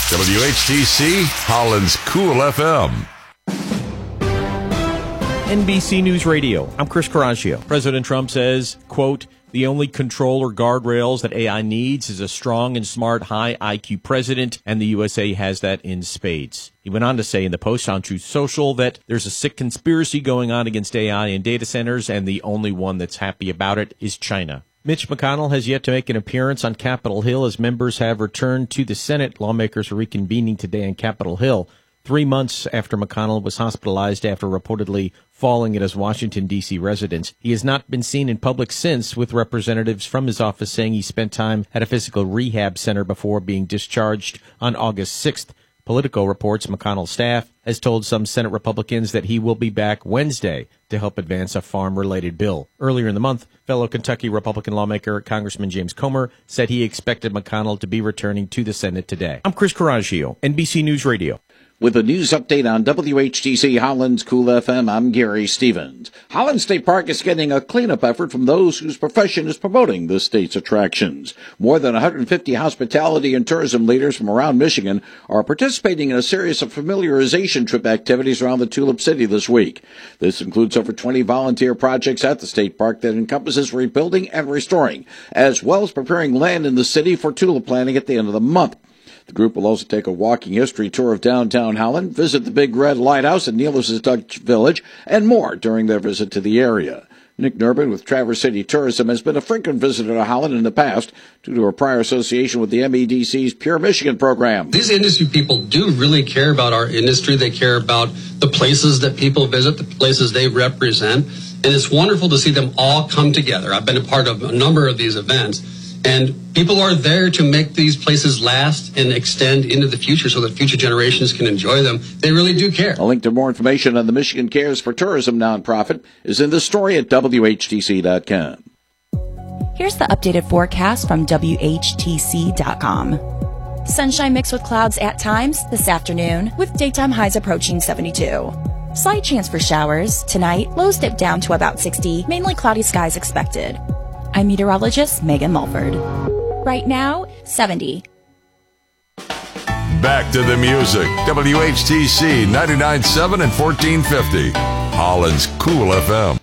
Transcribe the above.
WHTC, Holland's Cool FM. NBC News Radio. I'm Chris Coraggio. President Trump says, quote, the only control or guardrails that AI needs is a strong and smart, high IQ president, and the USA has that in spades. He went on to say in the post on Truth Social that there's a sick conspiracy going on against AI in data centers, and the only one that's happy about it is China. Mitch McConnell has yet to make an appearance on Capitol Hill as members have returned to the Senate. Lawmakers are reconvening today on Capitol Hill, 3 months after McConnell was hospitalized after reportedly falling at his Washington, D.C. residence. He has not been seen in public since, with representatives from his office saying he spent time at a physical rehab center before being discharged on August 6th. Politico reports McConnell's staff has told some Senate Republicans that he will be back Wednesday to help advance a farm-related bill. Earlier in the month, fellow Kentucky Republican lawmaker Congressman James Comer said he expected McConnell to be returning to the Senate today. I'm Chris Coraggio, NBC News Radio. With a news update on WHTC Holland's Cool FM, I'm Gary Stevens. Holland State Park is getting a cleanup effort from those whose profession is promoting the state's attractions. More than 150 hospitality and tourism leaders from around Michigan are participating in a series of familiarization trip activities around the Tulip City this week. This includes over 20 volunteer projects at the state park that encompasses rebuilding and restoring, as well as preparing land in the city for tulip planting at the end of the month. The group will also take a walking history tour of downtown Holland, visit the Big Red Lighthouse and Neelis' Dutch Village, and more during their visit to the area. Nick Nurbin with Traverse City Tourism has been a frequent visitor to Holland in the past due to a prior association with the MEDC's Pure Michigan program. These industry people do really care about our industry. They care about the places that people visit, the places they represent, and it's wonderful to see them all come together. I've been a part of a number of these events. And people are there to make these places last and extend into the future so that future generations can enjoy them. They really do care. A link to more information on the Michigan Cares for Tourism nonprofit is in the story at WHTC.com. Here's the updated forecast from WHTC.com. Sunshine mixed with clouds at times this afternoon, with daytime highs approaching 72. Slight chance for showers. Tonight, lows dip down to about 60, mainly cloudy skies expected. I'm meteorologist Megan Mulford. Right now, 70. Back to the music. WHTC 99.7 and 1450. Holland's Cool FM.